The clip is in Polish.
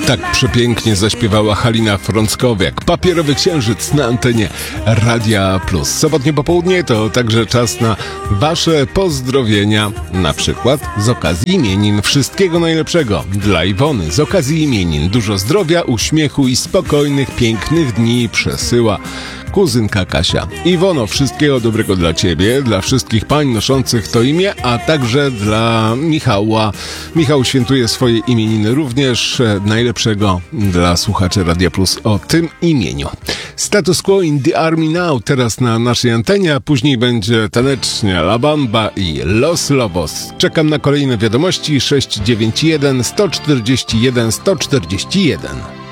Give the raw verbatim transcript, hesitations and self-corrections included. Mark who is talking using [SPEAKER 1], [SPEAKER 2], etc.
[SPEAKER 1] Tak przepięknie zaśpiewała Halina Frąckowiak. Papierowy księżyc na antenie Radia Plus. Sobotnie popołudnie to także czas na wasze pozdrowienia. Na przykład z okazji imienin. Wszystkiego najlepszego dla Iwony. Z okazji imienin dużo zdrowia, uśmiechu i spokojnych, pięknych dni przesyła kuzynka Kasia. Iwono, wszystkiego dobrego dla ciebie, dla wszystkich pań noszących to imię, a także dla Michała. Michał świętuje swoje imieniny również. Najlepszego dla słuchaczy Radia Plus o tym imieniu. Status Quo in the Army Now teraz na naszej antenie, a później będzie tanecznie La Bamba i Los Lobos. Czekam na kolejne wiadomości. Sześć dziewięć jeden sto czterdzieści jeden sto czterdzieści jeden.